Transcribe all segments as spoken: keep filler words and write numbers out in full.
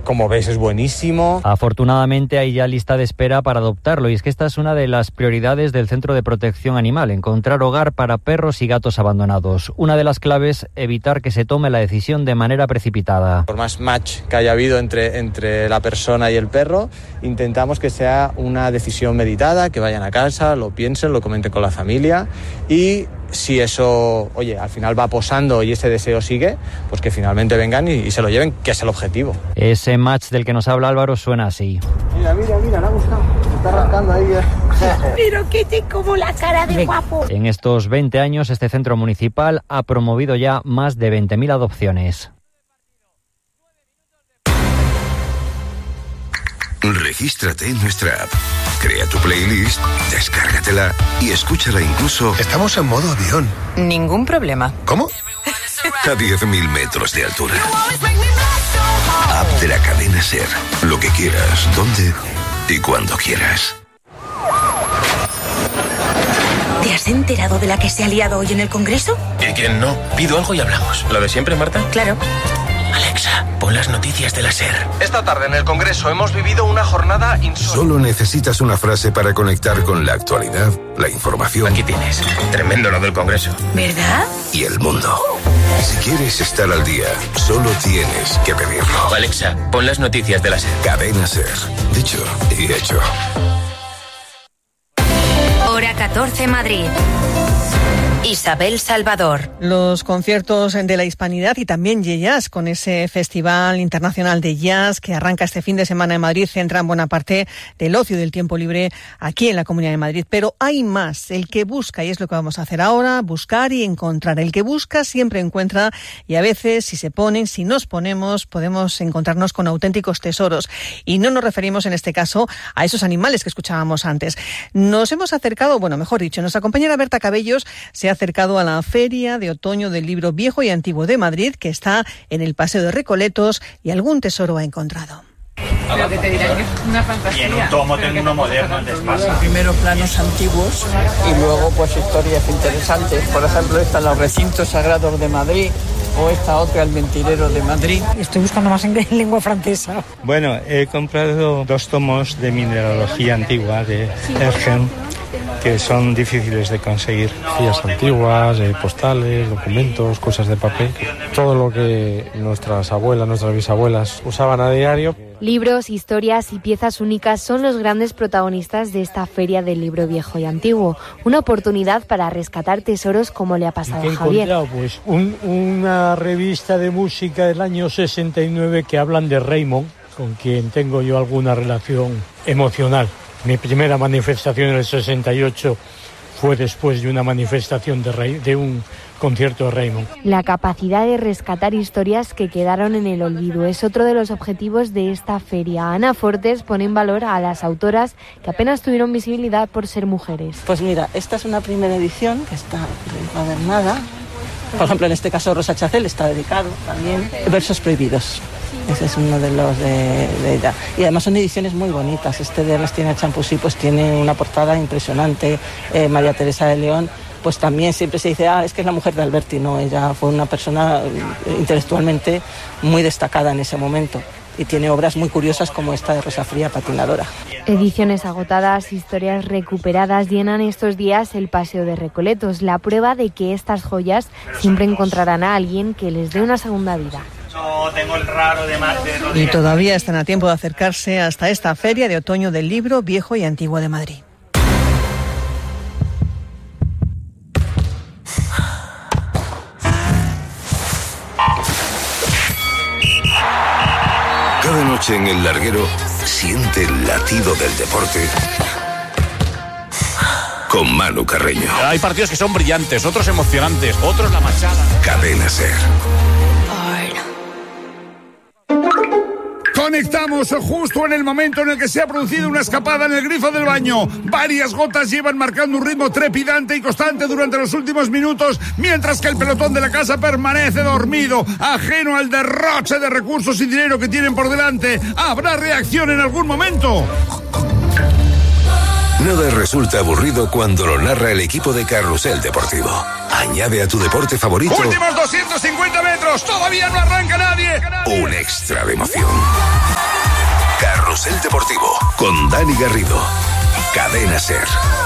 como ves es buenísimo. Afortunadamente hay ya lista de espera para adoptarlo, y es que esta es una de las prioridades del Centro de Protección Animal, encontrar hogar para perros y gatos abandonados. Una de las claves, evitar que se tome la decisión de manera precipitada. Por más match que haya habido entre, entre la persona y el perro, intentamos que sea una decisión meditada, que vayan a casa, lo piensen, lo comenten con la familia, y si eso, oye, al final va posando y ese deseo sigue, pues que finalmente vengan y, y se lo lleven, que es el objetivo. Ese match del que nos habla Álvaro suena así. Mira, mira, mira, le ha gustado. Se está rascando ahí. Pero que te como la cara de guapo. En estos veinte años, este centro municipal ha promovido ya más de veinte mil adopciones. Regístrate en nuestra app, crea tu playlist, descárgatela y escúchala incluso... Estamos en modo avión. Ningún problema. ¿Cómo? A diez mil metros de altura. App de la cadena SER. Lo que quieras, dónde y cuando quieras. ¿Te has enterado de la que se ha liado hoy en el Congreso? ¿Y quién no? Pido algo y hablamos. ¿Lo de siempre, Marta? Claro. Alexa, pon las noticias de la SER. Esta tarde en el Congreso hemos vivido una jornada insólita. Solo necesitas una frase para conectar con la actualidad, la información. Aquí tienes. Tremendo lo del Congreso. ¿Verdad? Y el mundo. Si quieres estar al día, solo tienes que pedirlo. Alexa, pon las noticias de la SER. Cadena SER. Dicho y hecho. Hora catorce, Madrid. Isabel Salvador. Los conciertos de la Hispanidad y también Jazz, con ese Festival Internacional de Jazz que arranca este fin de semana en Madrid, centran buena parte del ocio y del tiempo libre aquí en la Comunidad de Madrid. Pero hay más. El que busca, y es lo que vamos a hacer ahora, buscar y encontrar. El que busca siempre encuentra, y a veces, si se ponen, si nos ponemos, podemos encontrarnos con auténticos tesoros. Y no nos referimos en este caso a esos animales que escuchábamos antes. Nos hemos acercado, bueno, mejor dicho, nuestra compañera Berta Cabellos se ha acercado a la Feria de Otoño del Libro Viejo y Antiguo de Madrid, que está en el Paseo de Recoletos, y algún tesoro ha encontrado. Pero que te dirán que es una fantasía. Y en un tomo tengo uno moderno, el de Espasa. Primero planos antiguos y luego pues historias interesantes. Por ejemplo, esta, los recintos sagrados de Madrid, o esta otra, el mentirero de Madrid. Estoy buscando más en lengua francesa. Bueno, he comprado dos tomos de mineralogía antigua de Ergen, que son difíciles de conseguir. Guías antiguas, eh, postales, documentos, cosas de papel, todo lo que nuestras abuelas, nuestras bisabuelas usaban a diario. Libros, historias y piezas únicas son los grandes protagonistas de esta Feria del Libro Viejo y Antiguo, una oportunidad para rescatar tesoros como le ha pasado a Javier. He encontrado pues un, una revista de música del año sesenta y nueve que hablan de Raymond, con quien tengo yo alguna relación emocional. Mi primera manifestación en el sesenta y ocho fue después de una manifestación de, Rey, de un concierto de Raymond. La capacidad de rescatar historias que quedaron en el olvido es otro de los objetivos de esta feria. Ana Fortes pone en valor a las autoras que apenas tuvieron visibilidad por ser mujeres. Pues mira, esta es una primera edición que está encuadernada. Por ejemplo, en este caso Rosa Chacel está dedicado también. Versos prohibidos. Ese es uno de los de, de ella. Y además son ediciones muy bonitas. Este de Ernestina Champusí pues tiene una portada impresionante. Eh, María Teresa de León, pues también siempre se dice, ah, es que es la mujer de Alberti. No, ella fue una persona intelectualmente muy destacada en ese momento. Y tiene obras muy curiosas como esta de Rosa Fría, patinadora. Ediciones agotadas, historias recuperadas llenan estos días el Paseo de Recoletos, la prueba de que estas joyas siempre encontrarán a alguien que les dé una segunda vida. No, tengo el raro de Marte. Y todavía están a tiempo de acercarse hasta esta Feria de Otoño del Libro Viejo y Antiguo de Madrid. Cada noche en El Larguero siente el latido del deporte con Manu Carreño. Hay partidos que son brillantes, otros emocionantes, otros la machada. Cadena SER. Conectamos justo en el momento en el que se ha producido una escapada en el grifo del baño. Varias gotas llevan marcando un ritmo trepidante y constante durante los últimos minutos, mientras que el pelotón de la casa permanece dormido, ajeno al derroche de recursos y dinero que tienen por delante. ¿Habrá reacción en algún momento? Nada resulta aburrido cuando lo narra el equipo de Carrusel Deportivo. Añade a tu deporte favorito... Últimos doscientos cincuenta metros, todavía no arranca nadie. Un extra de emoción. con Dani Garrido. Cadena SER.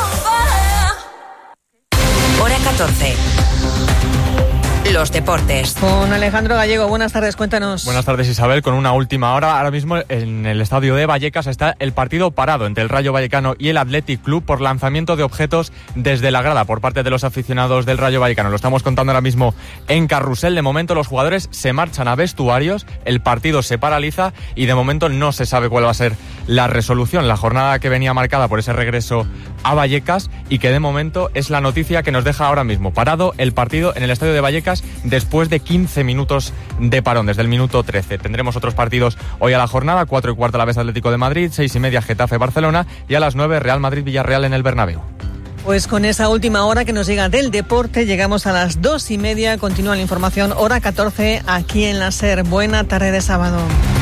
Hora catorce. Los deportes. Con Alejandro Gallego, buenas tardes, cuéntanos. Buenas tardes, Isabel, con una última hora. Ahora mismo en el estadio de Vallecas está el partido parado entre el Rayo Vallecano y el Athletic Club por lanzamiento de objetos desde la grada por parte de los aficionados del Rayo Vallecano. Lo estamos contando ahora mismo en Carrusel. De momento los jugadores se marchan a vestuarios, el partido se paraliza y de momento no se sabe cuál va a ser la resolución. La jornada que venía marcada por ese regreso a Vallecas y que de momento es la noticia que nos deja ahora mismo parado el partido en el estadio de Vallecas después de quince minutos de parón, desde el minuto trece. Tendremos otros partidos hoy a la jornada, cuatro y cuarto a la vez Atlético de Madrid, seis y media Getafe Barcelona y a las nueve Real Madrid Villarreal en el Bernabéu. Pues con esa última hora que nos llega del deporte, llegamos a las dos y media. Continúa la información, hora catorce, aquí en la SER. Buena tarde de sábado.